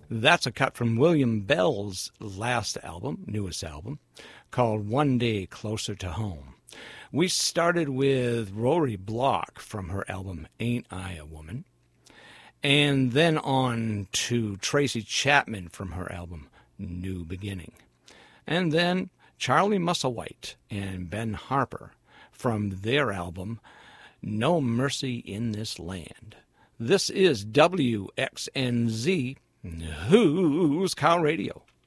That's a cut from William Bell's newest album, called One Day Closer to Home. We started with Rory Block from her album Ain't I a Woman, and then on to Tracy Chapman from her album New Beginning, and then Charlie Musselwhite and Ben Harper from their album No Mercy in This Land. This is WXNZ Who's Cow Radio.